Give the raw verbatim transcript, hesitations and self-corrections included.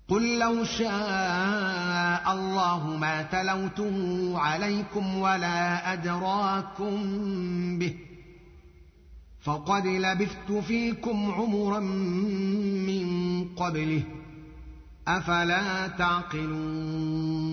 قل لو شاء الله ما تلوته عليكم ولا أدراكم به فقد لبثت فيكم عمرا من قبله أفلا تعقلون